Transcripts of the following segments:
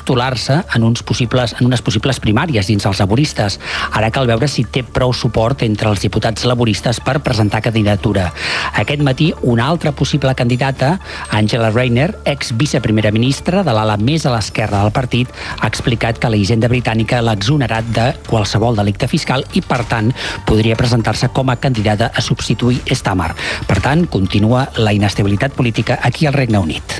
postular-se en unes possibles primàries dins els laboristes. Ara cal veure si té prou suport entre els diputats laboristes per presentar candidatura. Aquest matí, una altra possible candidata, Angela Rayner, ex-viceprimera ministra de l'ala més a l'esquerra del partit, ha explicat que la Hisenda britànica l'ha exonerat de qualsevol delicte fiscal i, per tant, podria presentar-se com a candidata a substituir Starmer. Per tant, continua la inestabilitat política aquí al Regne Unit.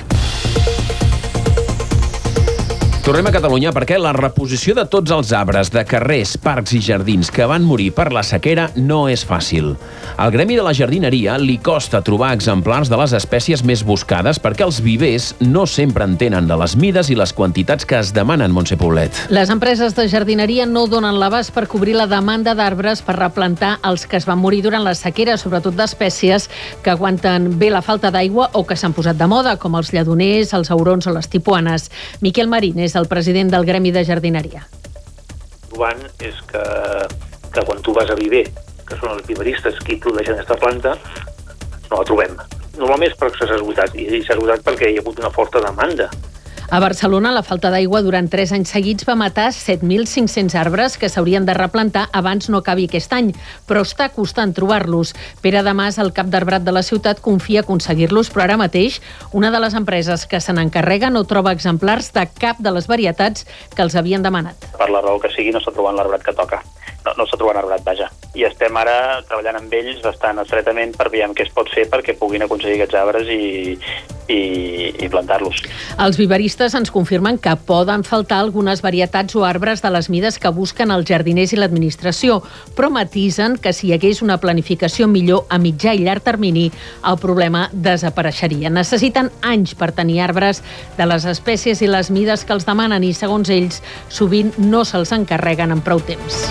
Tornem a Catalunya perquè la reposició de tots els arbres de carrers, parcs i jardins que van morir per la sequera no és fàcil. Al gremi de la jardineria li costa trobar exemplars de les espècies més buscades perquè els vivers no sempre en tenen de les mides i les quantitats que es demanen, Montse Poblet. Les empreses de jardineria no donen l'abast per cobrir la demanda d'arbres per replantar els que es van morir durant la sequera, sobretot d'espècies que aguanten bé la falta d'aigua o que s'han posat de moda, com els lledoners, els aurons o les tipuanes. Miquel Marín és el president del gremi de jardineria. Trobant és que quan tu vas a viver, que són els viveristes qui produeixen aquesta planta, no la trobem. Normalment és perquè s'ha esgotat, i s'ha esgotat perquè hi ha hagut una forta demanda. A Barcelona, la falta d'aigua durant 3 anys seguits va matar 7.500 arbres que s'haurien de replantar abans no acabi aquest any, però està costant trobar-los. Pere Damas, el cap d'arbrat de la ciutat, confia aconseguir-los, però ara mateix una de les empreses que se n'encarrega no troba exemplars de cap de les varietats que els havien demanat. Per la raó que sigui, no està trobant l'arbrat que toca. No està trobant arbrat, vaja. I estem ara treballant amb ells bastant estretament per veure què es pot fer perquè puguin aconseguir aquests arbres i plantar-los. Els viveristes ens confirmen que poden faltar algunes varietats o arbres de les mides que busquen els jardiners i l'administració, però matisen que si hi hagués una planificació millor a mitjà i llarg termini, el problema desapareixeria. Necessiten anys per tenir arbres de les espècies i les mides que els demanen i, segons ells, sovint no se'ls encarreguen en prou temps.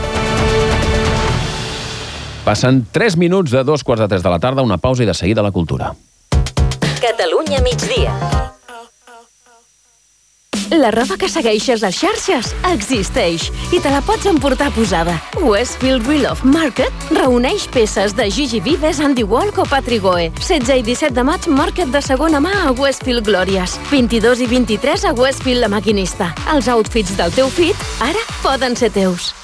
Passen 3 minuts de 2:15 de la tarda, una pausa i de seguida la cultura. Catalunya migdia. La roba que segueixes a xarxes existeix i te la pots emportar posada. Westfield Real of Market reuneix peces de Gigi Vives, Andy Walk o Patrick Goe. 16 i 17 de maig, Market de segona mà a Westfield Glòries. 22 i 23 a Westfield La Maquinista. Els outfits del teu fit ara poden ser teus.